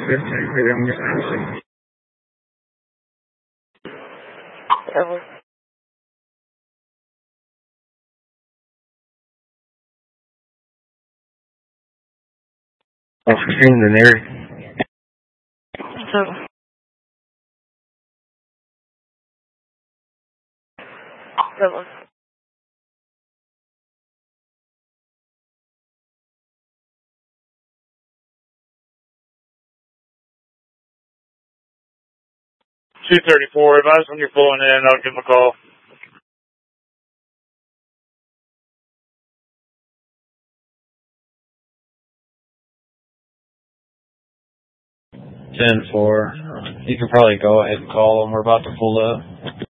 Off-screen the narrative. Seven. 234, advise when you're pulling in, I'll give him a call. 10-4. You can probably go ahead and call them. We're about to pull up.